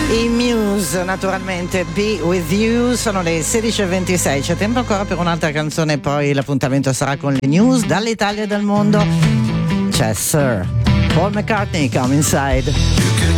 I Muse, naturalmente, Be With You, sono le 16:26, c'è tempo ancora per un'altra canzone, poi l'appuntamento sarà con le news dall'Italia e dal mondo. C'è Sir Paul McCartney, Come Inside.